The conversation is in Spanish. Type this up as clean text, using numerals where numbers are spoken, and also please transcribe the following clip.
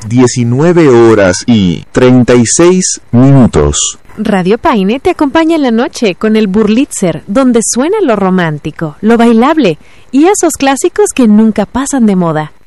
19:36. Radio Paine te acompaña en la noche con el Burlitzer, donde suena lo romántico, lo bailable y esos clásicos que nunca pasan de moda.